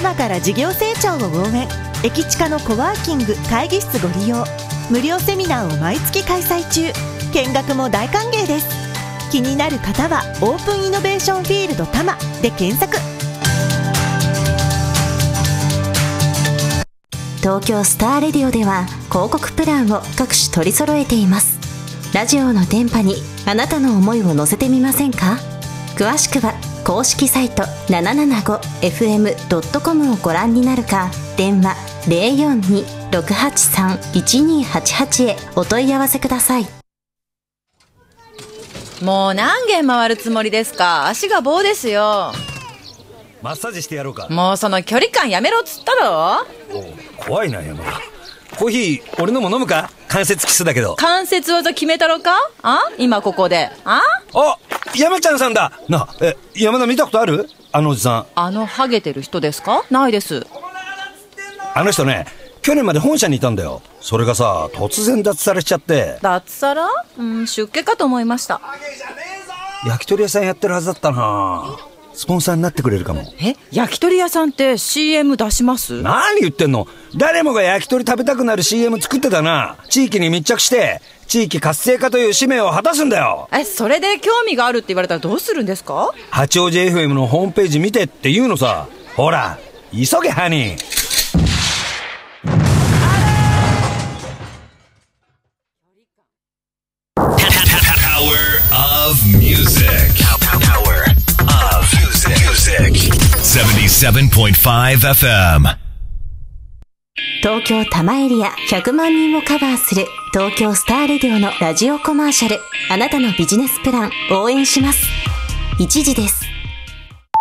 今から事業成長を応援。駅地下のコワーキング会議室ご利用。無料セミナーを毎月開催中。見学も大歓迎です。気になる方はオープンイノベーションフィールド多摩で検索。 東京スターレディオでは広告プランを各種取り揃えています。ラジオの電波にあなたの思いを乗せてみませんか？詳しくは公式サイト 775fm.com をご覧になるか、電話 042-683-1288 へお問い合わせください。 もう何軒回るつもりですか？足が棒ですよ。 マッサージしてやろうか。 もうその距離感やめろっつったろ。 怖いな山田。コーヒー俺のも飲むか？関節キスだけど。 関節技決めたろか？今ここで。 山ちゃんさんだな。山田見たことある？あのおじさん。 ハゲてる人ですか？ないです。 あの人ね、去年まで本社にいたんだよ。それがさ、突然脱サラしちゃって。 脱サラ？出家かと思いました。 焼き鳥屋さんやってるはずだったな。スポンサーになってくれるかも。 焼き鳥屋さんって CM 出します？ 何言ってんの。誰もが焼き鳥食べたくなる CM 作ってたな。地域に密着して地域活性化という使命を果たすんだよ。 それで興味があるって言われたらどうするんですか？ 八王子 FM のホームページ見てって言うのさ。ほら急げハニー。 77.5 FM 東京多摩エリア100万人をカバーする東京スターレディオのラジオコマーシャル。あなたのビジネスプラン応援します。1時です。